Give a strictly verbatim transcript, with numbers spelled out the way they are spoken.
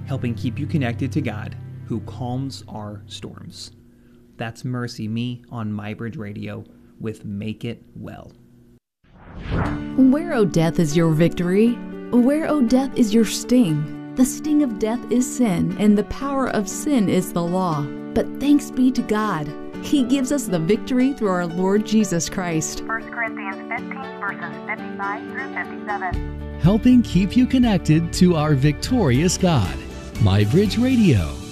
helping keep you connected to God, who calms our storms. That's Mercy Me on MyBridge Radio with Make It Well. Where, O death, is your victory? Where, O death, is your sting? The sting of death is sin, and the power of sin is the law. But thanks be to God, He gives us the victory through our Lord Jesus Christ. First Corinthians fifteen, verses fifty-five through fifty-seven. Helping keep you connected to our victorious God. MyBridge Radio.